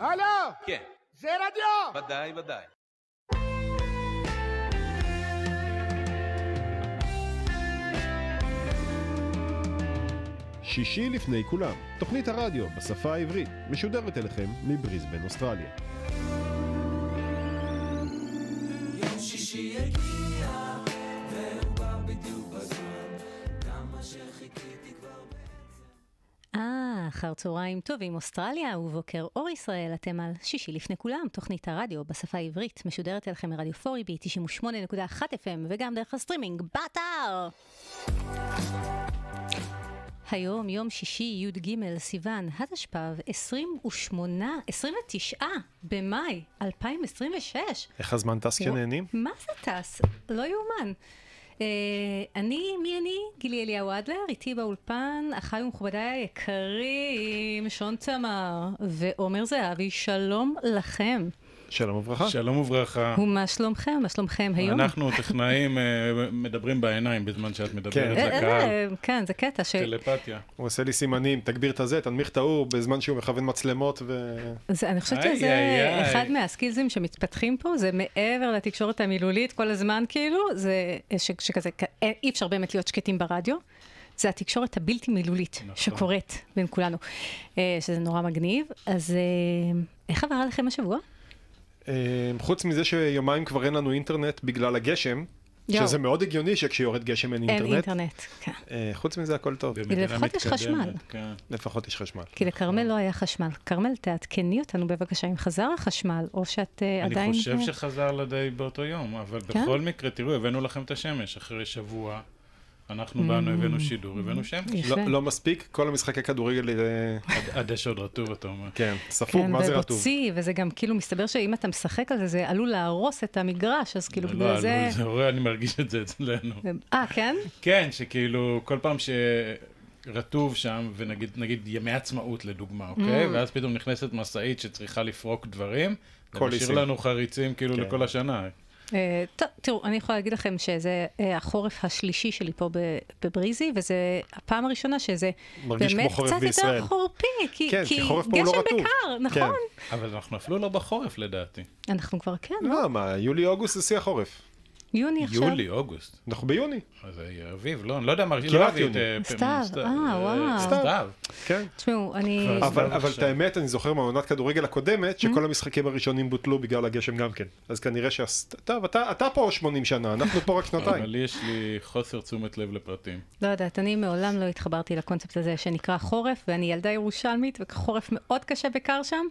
הלו! כן. זה רדיו! ודאי, ודאי. שישי לפני כולם, תוכנית הרדיו בשפה העברית, משודרת אליכם מבריסבן, אוסטרליה. יום שישי הגיע, והוא בא בדיוק בזמן, כמה שחיכיתי כבר בעצם. אחר צהריים טובים אוסטרליה ובוקר אור ישראל, אתם על שישי לפני כולם, תוכנית הרדיו בשפה העברית, משודרת אליכם מרדיו פוריבי 98.1 FM וגם דרך הסטרימינג באתר. היום יום שישי י"ג סיוון התשפ"ב 29 במאי 2026. איך הזמן טס כשנהנים? מה זה טס? לא יאומן. מי אני? גילי אליהו אדלר, איתי באולפן, אחי ומכובדיי היקרים, שון תמר ועומר זהבי, שלום לכם. שלום וברכה. שלום וברכה. ומה שלומכם? מה שלומכם היום? אנחנו טכנאים מדברים בעיניים בזמן שאת מדברת לקהל. כן, זה קטע. טלפתיה. הוא עושה לי סימנים, תגביר את הזה, תנמיך את האור, בזמן שהוא מכוון מצלמות אני חושבת שזה אחד מהסקילזים שמתפתחים פה, זה מעבר לתקשורת המילולית כל הזמן כאילו, זה שכזה, אי אפשר באמת להיות שקטים ברדיו, זה התקשורת הבלתי מילולית שקורית בין כולנו, שזה נורא מגניב. אז איך עברה לכם השבוע? חוץ מזה שיומיים כבר אין לנו אינטרנט בגלל הגשם, שזה מאוד הגיוני שכשיורד גשם אין אינטרנט. אין אינטרנט, כן. חוץ מזה הכל טוב. לפחות יש חשמל. לפחות יש חשמל. כי לקרמל לא היה חשמל. קרמל, תעדכני אותנו בבקשה אם חזר החשמל, או שאת עדיין... אני חושב שחזר לדי באותו יום, אבל בכל מקרה, תראו, הבאנו לכם את השמש אחרי שבוע. אנחנו באנו, הבאנו שידור, הבאנו שמש. לא מספיק, כל המשחקי כדורגל... הדשא עוד רטוב, אתה אומר. כן, ספוג, מה זה רטוב? ובוצי, וזה גם כאילו מסתבר שאם אתה משחק על זה, זה עלול להרוס את המגרש, אז כאילו בגלל זה... לא, אני מרגיש את זה אצלנו. כן? כן, שכאילו כל פעם שרטוב שם, ונגיד ימי עצמאות לדוגמה, אוקיי? ואז פתאום נכנסת מסעית שצריכה לפרוק דברים, ומשאיר לנו חריצים כאילו לכל השנה. טוב, תראו, אני יכולה להגיד לכם שזה החורף השלישי שלי פה בבריזי, וזה הפעם הראשונה שזה באמת קצת יותר חורפי, כי גשם בקר, נכון? אבל אנחנו אפילו לא בחורף לדעתי. אנחנו כבר כן, לא? מה, יולי-אוגוסט זה שיא החורף. יוני עכשיו. יולי-אוגוסט. אנחנו ביוני. אז אביב, לא יודע מה, כמעט יוני. סתיו, וואו. סתיו. כן. תשמעו, אני... אבל את האמת, אני זוכר מהעונת כדורגל הקודמת, שכל המשחקים הראשונים בוטלו בגלל הגשם גם כן. אז כנראה טוב, אתה פה 80 שנה, אנחנו פה רק שנתיים. אבל יש לי חוסר תשומת לב לפרטים. לא יודעת, אני מעולם לא התחברתי לקונספט הזה שנקרא חורף, ואני ילדה ירושלמית, וחורף מאוד קשה בקר שם.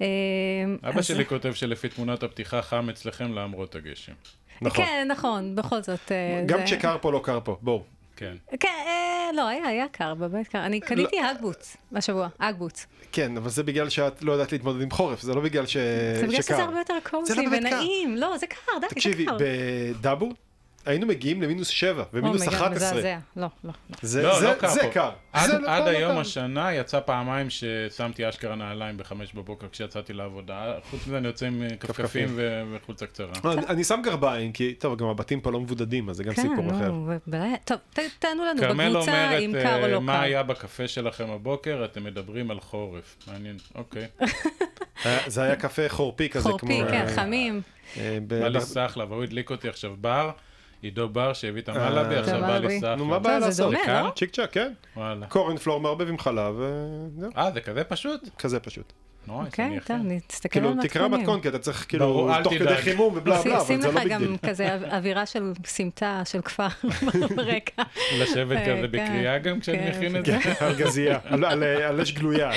אבא שלי כותב שלפי תמונת הפתיחה חם אצלכם למרות הגשם. נכון. כן, נכון, בכל זאת. גם כשקר פה לא קר פה, בואו. כן. כן, לא, היה קר, בבית קר. אני קניתי אגבוץ בשבוע, אגבוץ. כן, אבל זה בגלל שאת לא יודעת להתמודד עם חורף, זה לא בגלל שקר. זה בגלל שזה הרבה יותר קורסי ונעים. לא, זה קר, די, זה קר. תקשיבי, בדאבו היינו מגיעים למינוס 7 ומינוס 11. לא. זה קר. עד היום השנה יצא פעמיים ששמתי אשכרה נעליים ב5 בבוקר כשיצאתי לעבודה. חוץ מזה אני יוצא עם כפכפים וחולצה קצרה. אני שם גרביים, כי טוב, גם הבתים פה לא מבודדים, אז זה גם סיפור אחר. טוב, תענו לנו כרמל בקבוצה אם קר או לא אומרת, קר. מה היה בקפה שלכם הבוקר? אתם מדברים על חורף. מעניין, אוקיי. זה היה קפה חורפי כזה. חורפי, כן, חמים. בא לי סחלה, והוא הדליק אותי עכשיו בר. עידו בר שהביא את המלאבי, עכשיו בא לי סחלה. נו, מה בעיה לעשות? זה דומה, לא? צ'יק צ'ק, כן. וואלה. קורנפלור מערבב עם חלב, וזהו. זה כזה פשוט? כזה פשוט. אוקיי, טוב, תסתכל על כאילו, מתכונים. תקרא מתכון, כי אתה צריך כאילו, ברור, אל תוך כדי תדאג. חימום ובלה בלה, שים אבל זה לך לא ביג גם דיל. כזה אווירה של סמטה, של כפר ברקע. לשבת כזה בקריאה גם כשאני מכין את זה? על גזייה, על אש גלויה,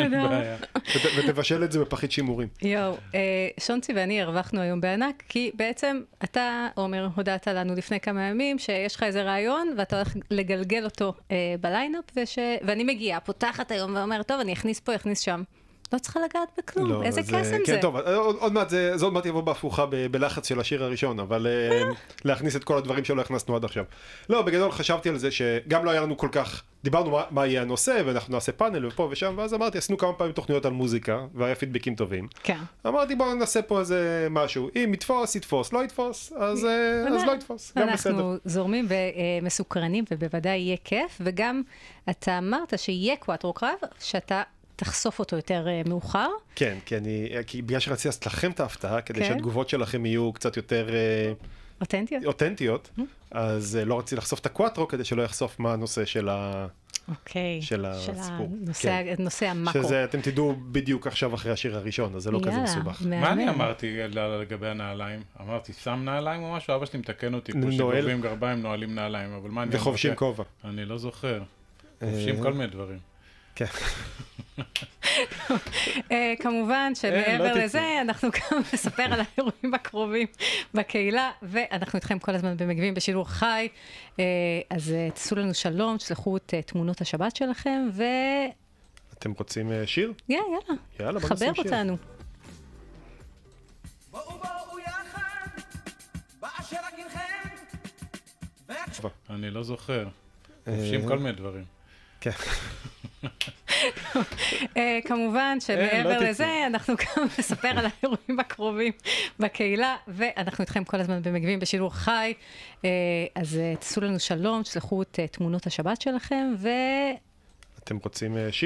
ותבשל את זה בפחית שימורים. יואו, שונצי ואני הרווחנו היום בענק, כי בעצם אתה, עומר, הודעת לנו לפני כמה ימים, שיש לך איזה רעיון, ואתה הולך לגלגל אותו בליינאפ, ואני מגיעה, פותחת היום ואומרת, טוב, אני אכניס פה, אכניס שם. לא צריכה לגעת בכלום, איזה קסם זה. כן, טוב, עוד מעט יבוא בהפוכה בלחץ של השיר הראשון, אבל להכניס את כל הדברים שלא הכנסנו עד עכשיו. לא, בגדול חשבתי על זה שגם לא היה לנו כל כך, דיברנו מה יהיה הנושא, ואנחנו נעשה פאנל ופה ושם, ואז אמרתי, עשינו כמה פעמים תוכניות על מוזיקה, והיה פידבקים טובים. כן. אמרתי, בואו נעשה פה איזה משהו, אם יתפוס, יתפוס, לא יתפוס, אז לא יתפוס, גם בסדר. אנחנו זורמים ומסוקרנים, ובוודאי יהיה כיף, וגם אתה אמרת שיהיה קואטרו קרב, שאתה תחשוף אותו יותר מאוחר. כן, כי בגלל שרציתי לעשות לכם את ההפתעה, כדי שהתגובות שלכם יהיו קצת יותר אותנטיות, אז לא רציתי לחשוף את הקואטרו, כדי שלא יחשוף מה הנושא של הסיפור. נושא המקרו. שזה, אתם תדעו בדיוק עכשיו אחרי השיר הראשון, אז זה לא כזה מסובך. מה אני אמרתי לגבי הנעליים? אמרתי, שם נעליים או משהו? אבא שלי מתקן אותי פה, שגובים גרביים, נועלים נעליים, אבל מה אני אמרתי? וחובשים כובע. אני לא זוכר. חובשים כל מיני דברים. כן. כמובן שמעבר לזה, אנחנו גם נספר על האירועים הקרובים בקהילה, ואנחנו איתכם כל הזמן במגבים בשידור חי, אז תעשו לנו שלום, תשלחו את תמונות השבת שלכם, אתם רוצים שיר? יאללה, חבר אותנו. אני לא זוכר. חובשים כל מיני דברים. כן. כמובן שמעבר לזה, אנחנו גם נספר על האירועים הקרובים בקהילה, ואנחנו איתכם כל הזמן במגבים בשידור חי, אז תעשו לנו שלום, תשלחו את תמונות השבת שלכם, אתם רוצים שיר?